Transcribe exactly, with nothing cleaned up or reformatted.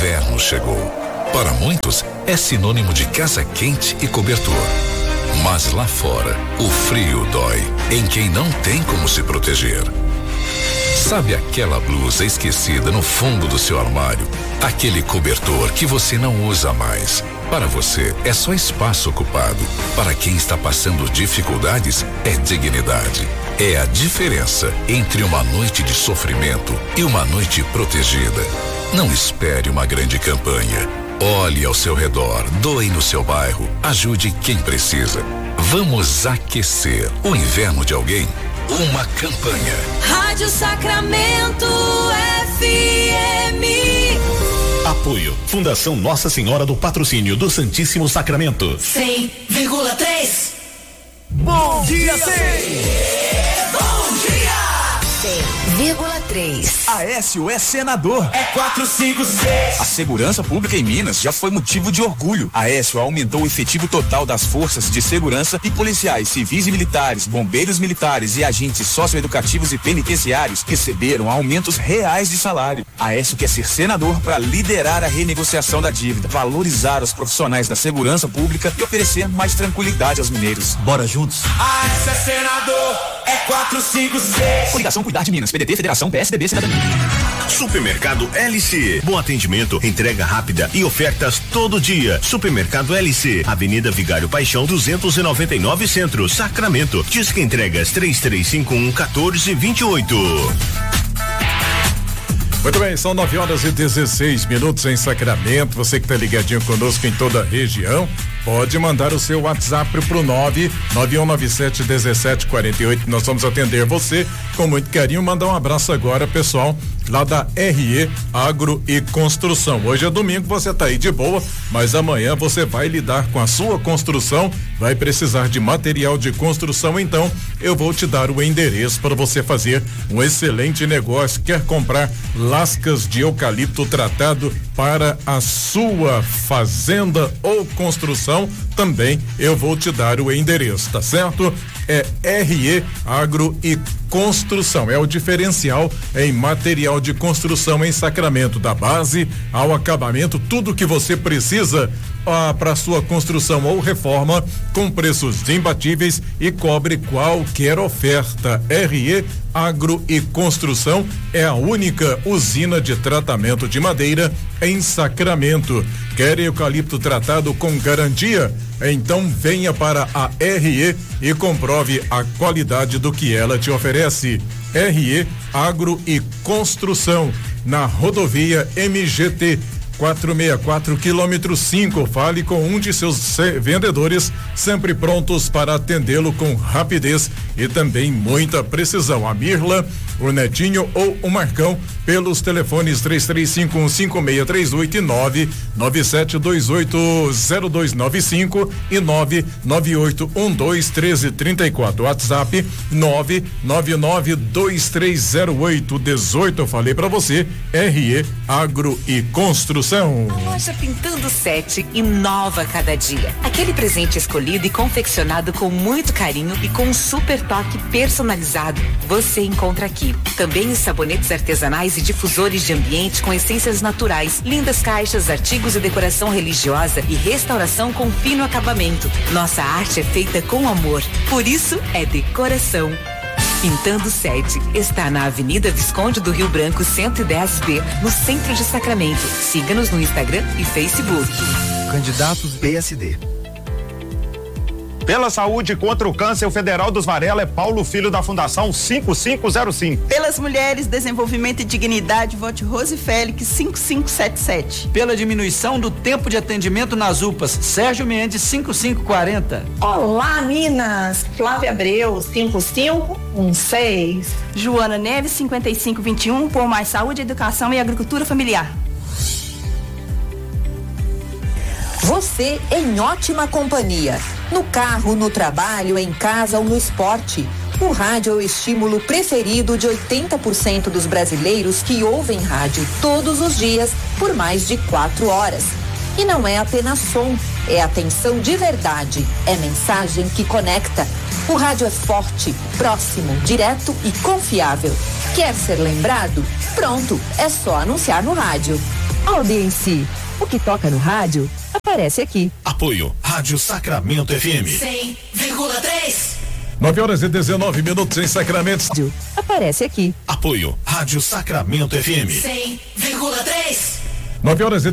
inverno chegou. Para muitos, é sinônimo de casa quente e cobertor. Mas lá fora, o frio dói em quem não tem como se proteger. Sabe aquela blusa esquecida no fundo do seu armário? Aquele cobertor que você não usa mais. Para você, é só espaço ocupado. Para quem está passando dificuldades, é dignidade. É a diferença entre uma noite de sofrimento e uma noite protegida. Não espere uma grande campanha. Olhe ao seu redor, doe no seu bairro, ajude quem precisa. Vamos aquecer o inverno de alguém? Uma campanha. Rádio Sacramento F M. Apoio Fundação Nossa Senhora do Patrocínio do Santíssimo Sacramento. cem vírgula três. Bom dia, cem. Bom dia. cem vírgula três. Aécio é senador. É quatro cinco seis. A segurança pública em Minas já foi motivo de orgulho. Aécio aumentou o efetivo total das forças de segurança e policiais civis e militares, bombeiros militares e agentes socioeducativos e penitenciários receberam aumentos reais de salário. Aécio quer ser senador para liderar a renegociação da dívida, valorizar os profissionais da segurança pública e oferecer mais tranquilidade aos mineiros. Bora juntos? Aécio é senador. É quatro cinco seis. Coligação Cuidar de Minas, P D T, Federação, P S D B, Cidadania. Supermercado L C. Bom atendimento, entrega rápida e ofertas todo dia. Supermercado L C, Avenida Vigário Paixão, duzentos e noventa e nove Centro, Sacramento. Disque entregas três três cinco um, um quatro dois oito. Muito bem, são nove horas e dezesseis minutos em Sacramento. Você que está ligadinho conosco em toda a região, pode mandar o seu WhatsApp pro nove nove um nove sete um sete quatro oito. Nós vamos atender você com muito carinho. Mandar um abraço agora, pessoal, lá da R E Agro e Construção. Hoje é domingo, você tá aí de boa, mas amanhã você vai lidar com a sua construção, vai precisar de material de construção, então eu vou te dar o endereço para você fazer um excelente negócio. Quer comprar lascas de eucalipto tratado para a sua fazenda ou construção? Também eu vou te dar o endereço, tá certo? É R E Agro e Construção, é o diferencial em material de construção em Sacramento, da base ao acabamento, tudo que você precisa ah, para sua construção ou reforma, com preços imbatíveis e cobre qualquer oferta. R E Agro e Construção é a única usina de tratamento de madeira em Sacramento. Quer eucalipto tratado com garantia? Então venha para a R E e comprove a qualidade do que ela te oferece. R E Agro e Construção, na rodovia M G T quatrocentos e sessenta e quatro, quilômetro cinco. Fale com um de seus vendedores, sempre prontos para atendê-lo com rapidez e também muita precisão. A Mirla, o Netinho ou o Marcão, pelos telefones três três cinco um, cinco seis três oito e nove nove sete dois oito zero dois nove cinco e nove nove oito um dois um três três quatro. WhatsApp nove nove nove dois três zero oito um oito. Eu falei para você, R E Agro e Construção. A loja Pintando Sete inova cada dia. Aquele presente escolhido e confeccionado com muito carinho e com um super toque personalizado, você encontra aqui. Também os sabonetes artesanais e difusores de ambiente com essências naturais, lindas caixas, artigos de decoração religiosa e restauração com fino acabamento. Nossa arte é feita com amor, por isso é decoração. Pintando Sete está na Avenida Visconde do Rio Branco cento e dez B, no centro de Sacramento. Siga-nos no Instagram e Facebook. Candidatos P S D. Pela saúde contra o câncer, o Federal dos Varela é Paulo Filho, da Fundação cinco cinco zero cinco. Pelas mulheres, desenvolvimento e dignidade, vote Rose Félix cinco cinco sete sete. Pela diminuição do tempo de atendimento nas U P As, Sérgio Mendes cinco cinco quatro zero. Olá, Minas! Flávia Abreu cinco cinco um seis. Joana Neves cinquenta e cinco vinte e um, por mais saúde, educação e agricultura familiar. Você em ótima companhia. No carro, no trabalho, em casa ou no esporte. O rádio é o estímulo preferido de oitenta por cento dos brasileiros que ouvem rádio todos os dias por mais de quatro horas. E não é apenas som, é atenção de verdade, é mensagem que conecta. O rádio é forte, próximo, direto e confiável. Quer ser lembrado? Pronto, é só anunciar no rádio. Audiência. O que toca no rádio, aparece aqui. Apoio, Rádio Sacramento F M. cem vírgula três. nove horas e dezenove minutos em Sacramento. Aparece aqui. Apoio, Rádio Sacramento F M. cem vírgula três. nove horas e